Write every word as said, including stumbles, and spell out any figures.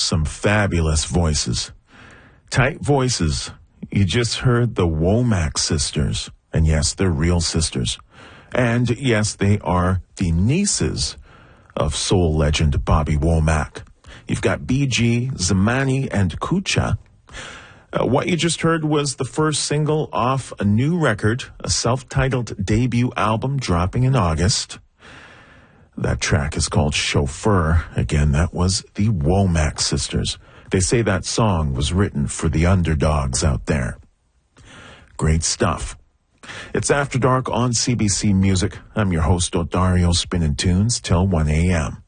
some fabulous voices. Tight voices. You just heard the Womack sisters. And yes, they're real sisters. And yes, they are the nieces of soul legend Bobby Womack. You've got B G, Zamani, and Kucha. Uh, what you just heard was the first single off a new record, a self-titled debut album dropping in August. That track is called Chauffeur. Again, that was the Womack sisters. They say that song was written for the underdogs out there. Great stuff. It's After Dark on C B C Music. I'm your host, Odario, spinning tunes till one a.m.